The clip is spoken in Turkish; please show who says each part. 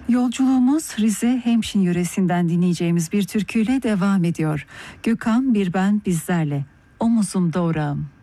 Speaker 1: Yolculuğumuz Rize Hemşin yöresinden dinleyeceğimiz bir türküyle devam ediyor. Gökhan Bir Ben Bizlerle, Omuzumda Orağım.